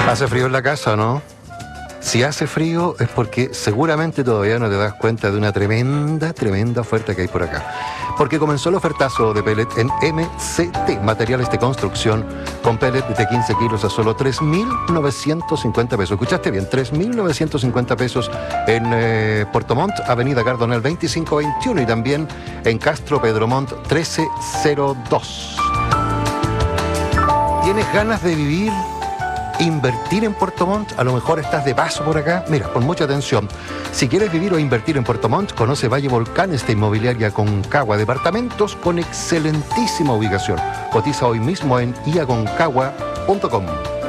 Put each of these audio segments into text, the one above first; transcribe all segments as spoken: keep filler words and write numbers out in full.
¿Hace frío en la casa, no? Si hace frío es porque seguramente todavía no te das cuenta de una tremenda, tremenda oferta que hay por acá. Porque comenzó el ofertazo de pellet en M C T, materiales de construcción, con pellet de quince kilos a solo tres mil novecientos cincuenta pesos. ¿Escuchaste bien? tres mil novecientos cincuenta pesos en eh, Puerto Montt, Avenida Cardonal veinticinco veintiuno, y también en Castro Pedromont trece cero dos. ¿Tienes ganas de vivir, invertir en Puerto Montt? A lo mejor estás de paso por acá. Mira, pon mucha atención. Si quieres vivir o invertir en Puerto Montt, conoce Valle Volcán, esta inmobiliaria Aconcagua. Departamentos con excelentísima ubicación. Cotiza hoy mismo en i aconcagua punto com.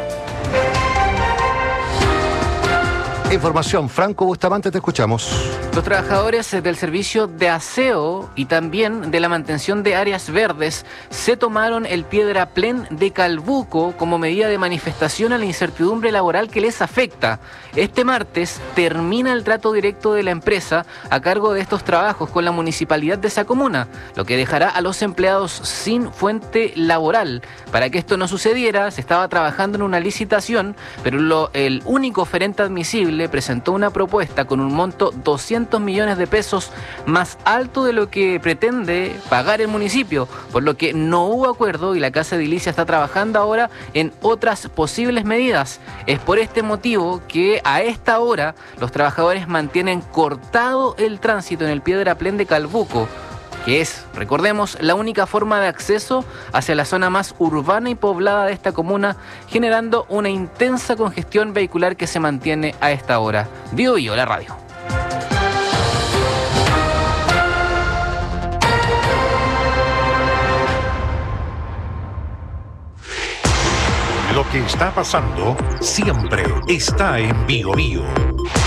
Información, Franco Bustamante, te escuchamos. Los trabajadores del servicio de aseo y también de la mantención de áreas verdes se tomaron el Piedraplén de Calbuco como medida de manifestación a la incertidumbre laboral que les afecta. Este martes termina el trato directo de la empresa a cargo de estos trabajos con la municipalidad de esa comuna, lo que dejará a los empleados sin fuente laboral. Para que esto no sucediera, se estaba trabajando en una licitación, pero lo, el único oferente admisible presentó una propuesta con un monto doscientos millones de pesos más alto de lo que pretende pagar el municipio, por lo que no hubo acuerdo y la Casa Edilicia está trabajando ahora en otras posibles medidas. Es por este motivo que a esta hora los trabajadores mantienen cortado el tránsito en el Piedraplén de Calbuco, que es, recordemos, la única forma de acceso hacia la zona más urbana y poblada de esta comuna, generando una intensa congestión vehicular que se mantiene a esta hora. Bio Bio, la radio. Lo que está pasando siempre está en Bio Bio.